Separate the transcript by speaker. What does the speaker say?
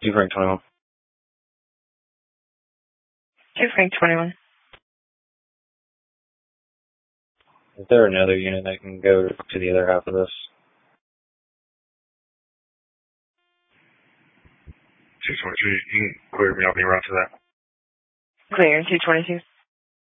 Speaker 1: 2 Frank 21.
Speaker 2: 2 Frank 21.
Speaker 1: Is there another unit that can go to the other half of this?
Speaker 3: 222, you can clear me, I'll be around to that.
Speaker 2: Clear, 222.